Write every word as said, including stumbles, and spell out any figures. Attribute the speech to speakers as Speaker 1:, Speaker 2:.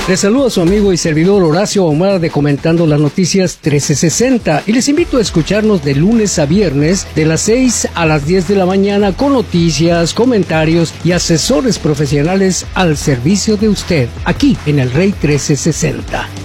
Speaker 1: Les saluda a su amigo y servidor Horacio Ahumada de Comentando las Noticias trece sesenta y les invito a escucharnos de lunes a viernes de las seis a las diez de la mañana con noticias, comentarios y asesores profesionales al servicio de usted, aquí en el Rey trece sesenta.